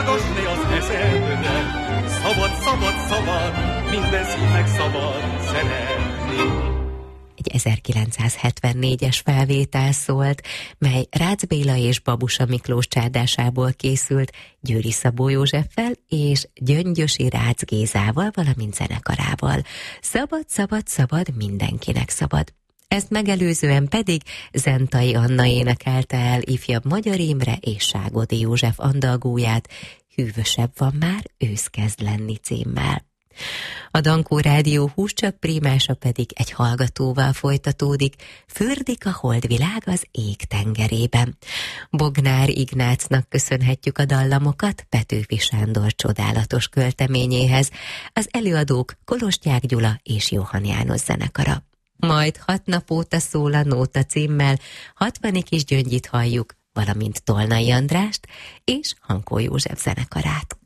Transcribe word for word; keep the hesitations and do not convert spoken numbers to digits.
Gasni az eszedre, szabad, szabad, szabad, minden szívnek szabad szeretni. Egy ezerkilencszázhetvennégyes felvétel szólt, mely Rácz Béla és Babusa Miklós csárdásából készült Győri Szabó Józseffel és Gyöngyösi Rácz Gézával, valamint zenekarával. Szabad, szabad, szabad, mindenkinek szabad. Ezt megelőzően pedig Zentai Anna énekelte el ifjabb Magyar Imre és Ságodi József andalgóját, Hűvösebb van már, ősz kezd lenni címmel. A Dankó Rádió húscsak prímása pedig egy hallgatóval folytatódik, Fürdik a holdvilág az ég tengerében. Bognár Ignácnak köszönhetjük a dallamokat Petőfi Sándor csodálatos költeményéhez, az előadók Kolosgyák Gyula és Johann János zenekara. Majd Hat nap óta szól a nóta címmel Hatvani Kis Gyöngyit halljuk, valamint Tolnai Andrást és Hankó József zenekarát.